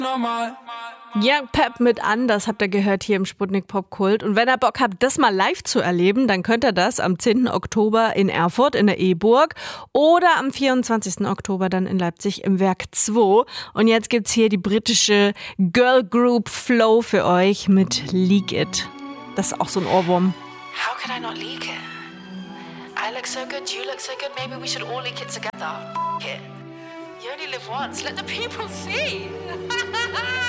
Normal. Young Pep mit Anders habt ihr gehört hier im Sputnik Popkult. Und wenn ihr Bock habt, das mal live zu erleben, dann könnt ihr das am 10. Oktober in Erfurt in der E-Burg oder am 24. Oktober dann in Leipzig im Werk 2. Und jetzt gibt's hier die britische Girl Group Flow für euch mit Leak It. Das ist auch so ein Ohrwurm. How could I not leak it? I look so good, you look so good, maybe we should all leak it together. F*** it. You only live once, let the people see.